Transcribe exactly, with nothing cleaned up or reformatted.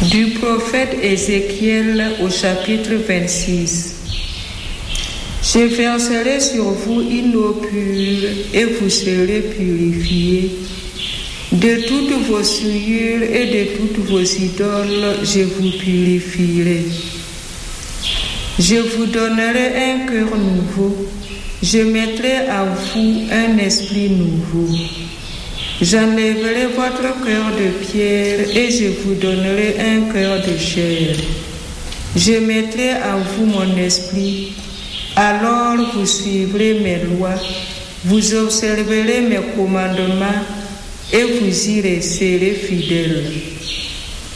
Du prophète Ézéchiel au chapitre vingt-six. Je verserai sur vous une eau pure et vous serez purifiés. De toutes vos souillures et de toutes vos idoles, je vous purifierai. Je vous donnerai un cœur nouveau. Je mettrai à vous un esprit nouveau. J'enlèverai votre cœur de pierre et je vous donnerai un cœur de chair. Je mettrai à vous mon esprit. Alors vous suivrez mes lois, vous observerez mes commandements et vous y resterez fidèles.